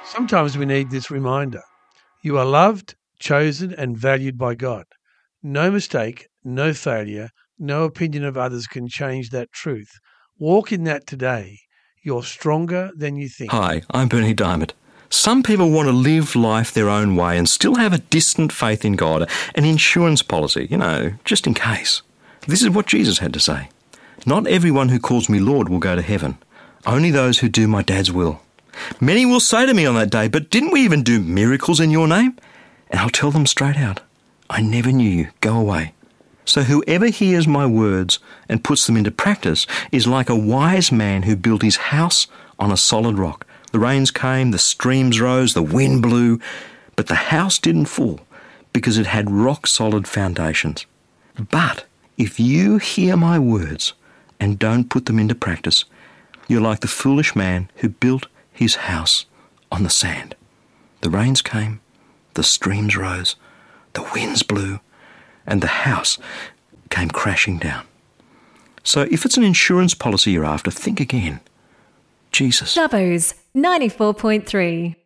Sometimes we need this reminder. You are loved, chosen, and valued by God. No mistake, no failure, no opinion of others can change that truth. Walk in that today. You're stronger than you think. Hi, I'm Bernie Diamond. Some people want to live life their own way and still have a distant faith in God, an insurance policy, just in case. This is what Jesus had to say. Not everyone who calls me Lord will go to heaven. Only those who do my Dad's will. Many will say to me on that day, but didn't we even do miracles in your name? And I'll tell them straight out, I never knew you. Go away. So whoever hears my words and puts them into practice is like a wise man who built his house on a solid rock. The rains came, the streams rose, the wind blew, but the house didn't fall because it had rock-solid foundations. But if you hear my words and don't put them into practice, you're like the foolish man who built his house on the sand. The rains came, the streams rose, the winds blew, and the house came crashing down. So if it's an insurance policy you're after, think again. Jesus. Dubbo's 94.3.